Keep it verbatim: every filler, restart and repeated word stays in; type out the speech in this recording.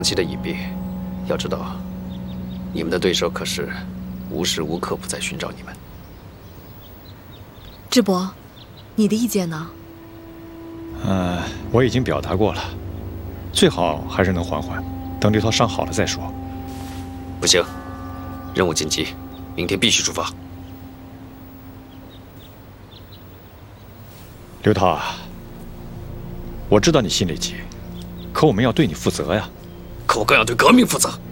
期的隐蔽，要知道，你们的对手可是无时无刻不在寻找你们。 智伯，你的意见呢？ 呃，我已经表达过了，最好还是能缓缓，等刘涛伤好了再说。 不行，任务紧急，明天必须出发。 刘涛啊，我知道你心里急，可我们要对你负责呀。 可我更要对革命负责。